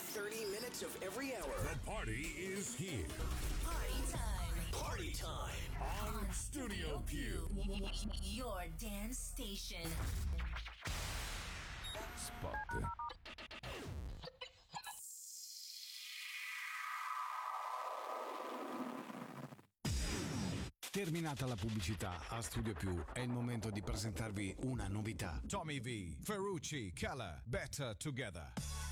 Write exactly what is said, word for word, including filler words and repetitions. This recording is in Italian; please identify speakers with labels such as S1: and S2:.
S1: thirty minutes of every hour.
S2: The party is here.
S3: Party time.
S1: Party time.
S2: On Studio Q.
S3: Your dance station.
S2: Spot. Terminata la pubblicità, a Studio Più è il momento di presentarvi una novità.
S4: Tommy V, Ferrucci, Keller, Better Together.